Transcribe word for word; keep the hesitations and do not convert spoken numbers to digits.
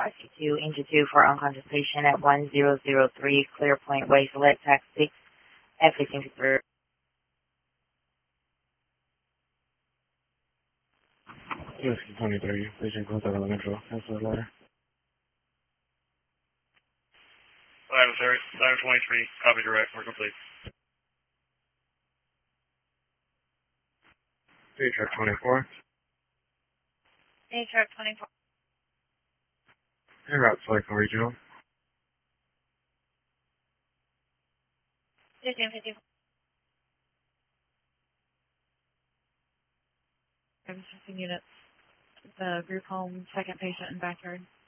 five two two, Engine two for unconscious patient at one zero zero three Clear Point Way, select tax six, F fifteen three. Yes, twenty-three. Patient close out of the metro. Cancel the letter. five twenty-three, copy direct, we're complete. Hey, truck twenty-four. Hey, truck twenty-four. Hey, route select for regional. fifteen fifty-four. fifteen units. The group home, second patient in backyard.